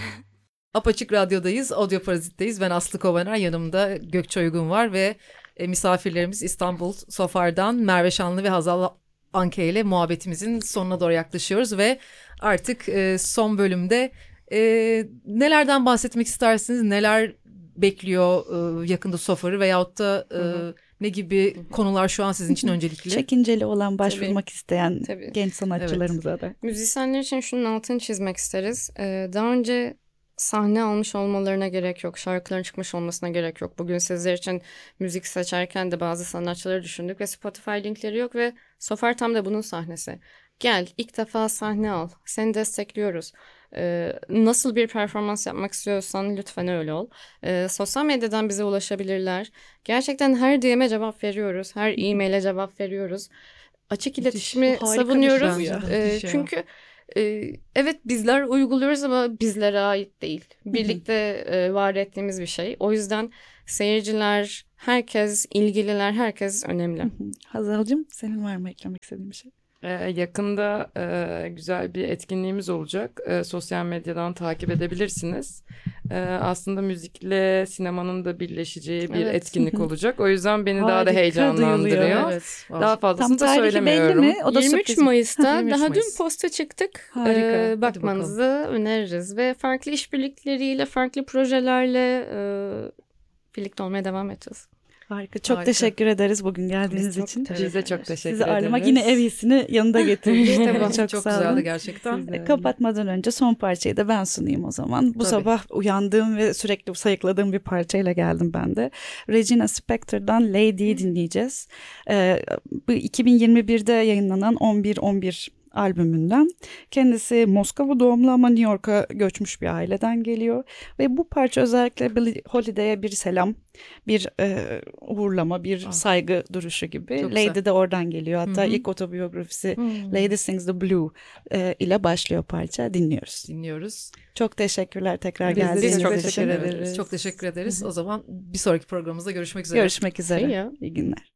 Apaçık Radyo'dayız, Audio Parazit'teyiz. Ben Aslı Kovaner, yanımda Gökçe Uygun var ve misafirlerimiz İstanbul Sofar'dan Merve Şanlı ve Hazal Anke ile muhabbetimizin sonuna doğru yaklaşıyoruz ve artık son bölümde nelerden bahsetmek istersiniz, neler bekliyor yakında Sofar'ı veyahut da ne gibi konular şu an sizin için öncelikli? Çekinceli olan, başvurmak isteyen genç sanatçılarımıza da. Müzisyenler için şunun altını çizmek isteriz. Daha önce sahne almış olmalarına gerek yok. Şarkıların çıkmış olmasına gerek yok. Bugün sizler için müzik seçerken de bazı sanatçıları düşündük ve Spotify linkleri yok ve Sofar tam da bunun sahnesi. Gel, ilk defa sahne al. Seni destekliyoruz. Nasıl bir performans yapmak istiyorsan lütfen öyle ol. Sosyal medyadan bize ulaşabilirler. Gerçekten her DM'e cevap veriyoruz. Her e-mail'e cevap veriyoruz. Açık iletişimi savunuyoruz. Çünkü evet bizler uyguluyoruz ama bizlere ait değil. Birlikte var ettiğimiz bir şey. O yüzden seyirciler, herkes, ilgililer, herkes önemli. Hazal'cığım, senin var mı eklemek istediğin bir şey? Yakında güzel bir etkinliğimiz olacak. Sosyal medyadan takip edebilirsiniz. Aslında müzikle sinemanın da birleşeceği bir etkinlik olacak. O yüzden beni daha da heyecanlandırıyor. Evet, daha fazlasını da belli söylemiyorum. mi? O da 23 Mayıs'ta 23 daha Mayıs. dün posta çıktık. Harika. Bakmanızı öneririz ve farklı işbirlikleriyle, farklı projelerle birlikte olmaya devam edeceğiz. Harika. Çok teşekkür ederiz bugün geldiğiniz için. Biz de çok teşekkür Sizi ederiz. ağırlamak yine ev hissini yanında getirdik. İşte bu çok çok sağ olun. güzeldi gerçekten. Kapatmadan önce son parçayı da ben sunayım o zaman. Bu sabah uyandığım ve sürekli sayıkladığım bir parçayla geldim ben de. Regina Spektor'dan Lady'yi dinleyeceğiz. Bu 2021'de yayınlanan 11-11 albümünden. Kendisi Moskova doğumlu ama New York'a göçmüş bir aileden geliyor. Ve bu parça özellikle Billie Holiday'e bir selam, bir uğurlama, bir saygı duruşu gibi. Çok Lady güzel. de oradan geliyor. Hatta ilk otobiyografisi Lady Sings the Blue ile başlıyor parça. Dinliyoruz. Çok teşekkürler tekrar geldiğiniz için. Biz çok teşekkür ederiz. Çok teşekkür ederiz. O zaman bir sonraki programımızda görüşmek üzere. Görüşmek üzere. İyi ya. İyi günler.